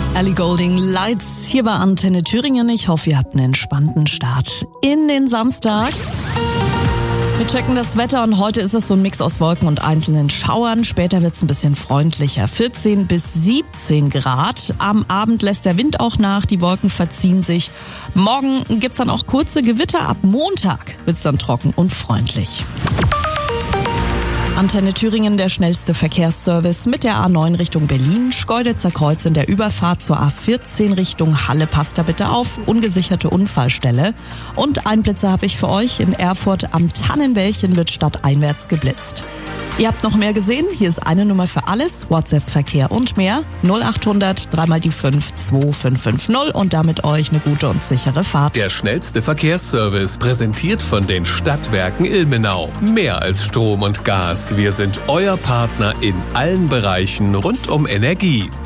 Ellie Goulding, Lights hier bei Antenne Thüringen. Ich hoffe, ihr habt einen entspannten Start in den Samstag. Wir checken das Wetter und heute ist es so ein Mix aus Wolken und einzelnen Schauern. Später wird es ein bisschen freundlicher, 14 bis 17 Grad. Am Abend lässt der Wind auch nach, die Wolken verziehen sich. Morgen gibt's dann auch kurze Gewitter, ab Montag wird's dann trocken und freundlich. Antenne Thüringen, der schnellste Verkehrsservice mit der A9 Richtung Berlin. Schkeuditzer Kreuz in der Überfahrt zur A14 Richtung Halle. Passt da bitte auf, ungesicherte Unfallstelle. Und Einblitzer habe ich für euch. In Erfurt am Tannenwäldchen wird stadteinwärts geblitzt. Ihr habt noch mehr gesehen? Hier ist eine Nummer für alles. WhatsApp, Verkehr und mehr. 0800 3 die 5 2550 und damit euch eine gute und sichere Fahrt. Der schnellste Verkehrsservice, präsentiert von den Stadtwerken Ilmenau. Mehr als Strom und Gas. Wir sind euer Partner in allen Bereichen rund um Energie.